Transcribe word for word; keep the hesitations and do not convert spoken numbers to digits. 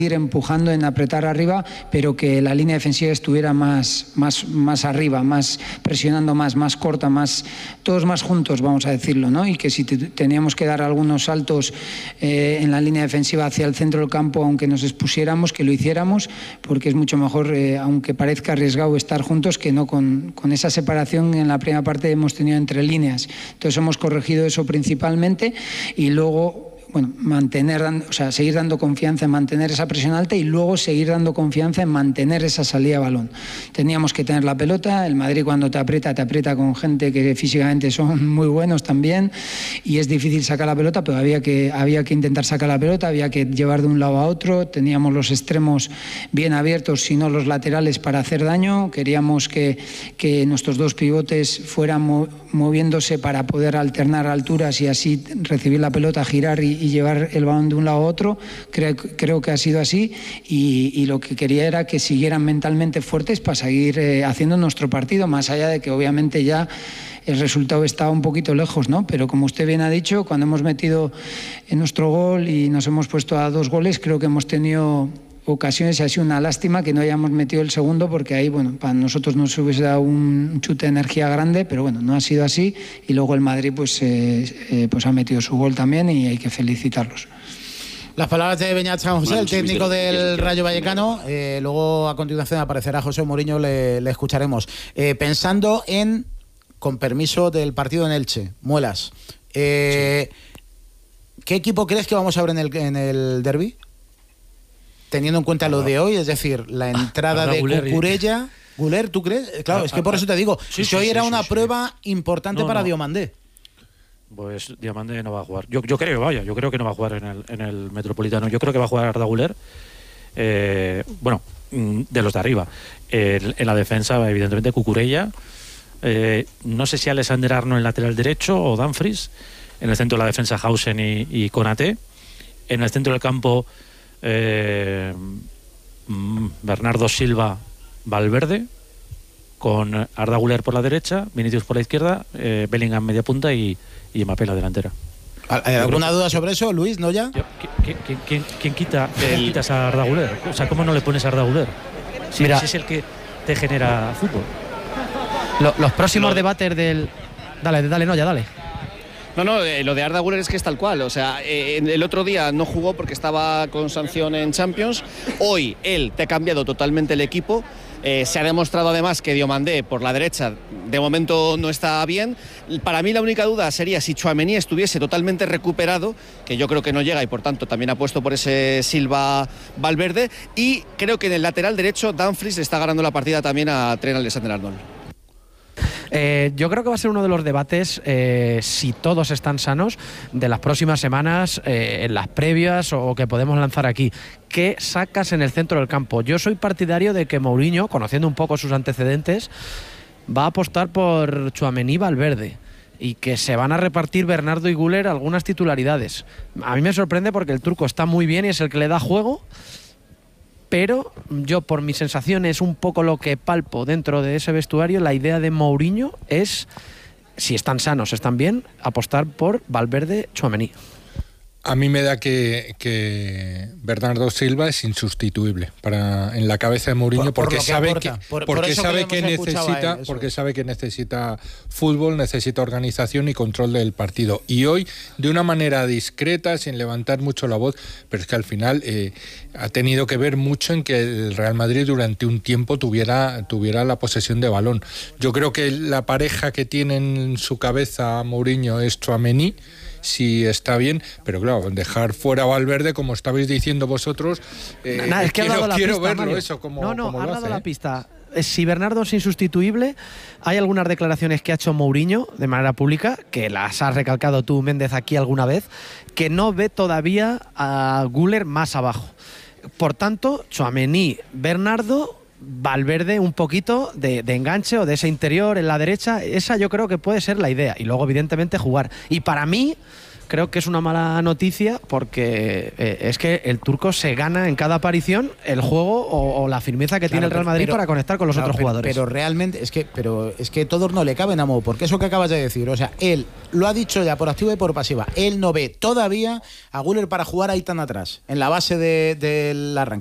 ir empujando en apretar arriba, pero que la línea defensiva estuviera más, más, más arriba, más presionando más, más corta, más, todos más juntos, vamos a decirlo, ¿no? Y que si te, teníamos que dar algunos saltos eh, en la línea defensiva hacia el centro del campo, aunque nos expusiéramos, que lo hiciéramos, porque es mucho mejor, eh, aunque parezca arriesgado, estar juntos que no con, con esa separación en la primera parte hemos tenido entre líneas. Entonces hemos corregido eso principalmente y luego bueno, mantener, o sea, seguir dando confianza en mantener esa presión alta y luego seguir dando confianza en mantener esa salida de balón. Teníamos que tener la pelota, el Madrid cuando te aprieta, te aprieta con gente que físicamente son muy buenos también y es difícil sacar la pelota, pero había que, había que intentar sacar la pelota, había que llevar de un lado a otro, teníamos los extremos bien abiertos, si no los laterales para hacer daño, queríamos que, que nuestros dos pivotes fueran mo- moviéndose para poder alternar alturas y así recibir la pelota, girar y y llevar el balón de un lado a otro. Creo, creo que ha sido así y, y lo que quería era que siguieran mentalmente fuertes para seguir eh, haciendo nuestro partido, más allá de que obviamente ya el resultado está un poquito lejos, ¿no? Pero como usted bien ha dicho, cuando hemos metido en nuestro gol y nos hemos puesto a dos goles, creo que hemos tenido ocasiones y ha sido una lástima que no hayamos metido el segundo porque ahí, bueno, para nosotros nos hubiese dado un chute de energía grande, pero bueno, no ha sido así y luego el Madrid pues, eh, eh, pues ha metido su gol también y hay que felicitarlos. Las palabras de Beñat San José, el técnico del Rayo Vallecano. Eh, luego a continuación aparecerá José Mourinho, le, le escucharemos. Eh, pensando en, con permiso del partido en Elche, Muelas, eh, sí. ¿qué equipo crees que vamos a ver en el, en el derbi? Teniendo en cuenta lo de hoy, es decir, la entrada de Cucurella. Guler, ¿tú crees? Claro, es que por eso te digo, sí, si sí, hoy sí, era sí, una sí. prueba importante no, para no. Diomandé. Pues Diomandé no va a jugar. Yo, yo creo, vaya, yo creo que no va a jugar en el, en el Metropolitano. Yo creo que va a jugar Arda Güler. Eh, bueno, de los de arriba. Eh, en la defensa, evidentemente, Cucurella. Eh, no sé si Alexander Arnold en el lateral derecho o Dumfries. En el centro de la defensa, Hausen y, y Konaté. En el centro del campo, eh, Bernardo Silva, Valverde, con Arda Güler por la derecha, Vinicius por la izquierda, eh, Bellingham media punta y, y Mbappé la delantera. ¿Alguna duda sobre eso, Luis? ¿No ya? Yo, ¿quién, quién, quién, quién quita, el... quitas a Arda Güler? O sea, ¿cómo no le pones a Arda Güler? Si, si es el que te genera fútbol. Lo, los próximos lo... debates del... Dale, dale, no, ya dale. No, no, eh, lo de Arda Güler es que es tal cual. O sea, eh, el otro día no jugó porque estaba con sanción en Champions. Hoy él te ha cambiado totalmente el equipo. Eh, se ha demostrado además que Diomandé por la derecha de momento no está bien. Para mí la única duda sería si Tchouaméni estuviese totalmente recuperado, que yo creo que no llega y por tanto también ha puesto por ese Silva Valverde. Y creo que en el lateral derecho Dumfries le está ganando la partida también a Trent Alexander-Arnold. Eh, yo creo que va a ser uno de los debates, eh, si todos están sanos, de las próximas semanas, eh, en las previas o, o que podemos lanzar aquí. ¿Qué sacas en el centro del campo? Yo soy partidario de que Mourinho, conociendo un poco sus antecedentes, va a apostar por Tchouaméni y Valverde y que se van a repartir Bernardo y Güler algunas titularidades. A mí me sorprende porque el turco está muy bien y es el que le da juego, pero yo, por mis sensaciones, un poco lo que palpo dentro de ese vestuario, la idea de Mourinho es, si están sanos, están bien, apostar por Valverde, Tchouaméni. A mí me da que, que Bernardo Silva es insustituible para en la cabeza de Mourinho por, porque por sabe aporta. que por, porque por sabe que, que necesita él, porque sabe que necesita fútbol, necesita organización y control del partido. Y hoy, de una manera discreta, sin levantar mucho la voz, pero es que al final eh, ha tenido que ver mucho en que el Real Madrid durante un tiempo tuviera tuviera la posesión de balón. Yo creo que la pareja que tiene en su cabeza Mourinho es Tchouaméni, si está bien, pero claro, dejar fuera a Valverde, como estabais diciendo vosotros, eh, Nada, es que quiero, ha dado la quiero pista, verlo Mario. eso como No, no, como ha lo dado hace, la ¿eh? pista. Si Bernardo es insustituible, hay algunas declaraciones que ha hecho Mourinho de manera pública, que las has recalcado tú, Méndez, aquí alguna vez, que no ve todavía a Güler más abajo. Por tanto, Tchouaméni, Bernardo, Valverde un poquito de, de enganche o de ese interior en la derecha, esa yo creo que puede ser la idea. Y luego, evidentemente, jugar. Y para mí, creo que es una mala noticia porque eh, es que el turco se gana en cada aparición el juego o, o la firmeza que claro, tiene el Real Madrid pero, para conectar con los claro, otros pero, jugadores. Pero realmente, es que, pero es que todos no le caben a Mo, porque eso que acabas de decir, o sea, él lo ha dicho ya por activa y por pasiva, él no ve todavía a Güler para jugar ahí tan atrás, en la base de, del arranque.